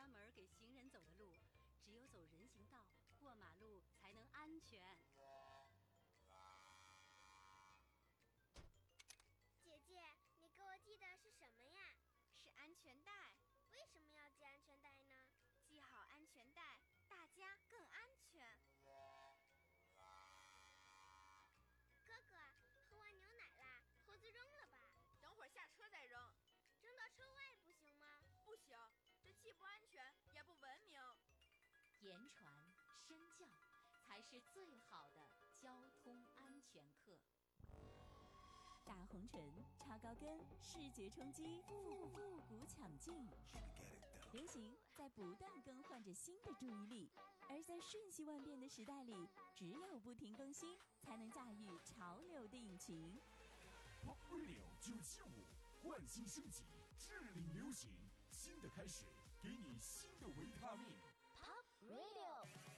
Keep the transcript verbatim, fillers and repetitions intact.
专门给行人走的路，只有走人行道、过马路才能安全。 姐姐，你给我系的是什么呀？ 是安全带。 为什么要系安全带呢？ 系好安全带，大家更安全。 哥哥，喝完牛奶啦，盒子扔了吧？ 等会儿下车再扔。 扔到车外不行吗？ 不行，这既不安全也不文明。 言传身教，才是最好的交通安全课。 大红唇、超高跟、视觉冲击、复复古抢镜，流行在不断更换着新的注意力，而在瞬息万变的时代里，只有不停更新，才能驾驭潮流的引擎。 Pop Radio 九七五，焕新升级，致领流行，新的开始，给你新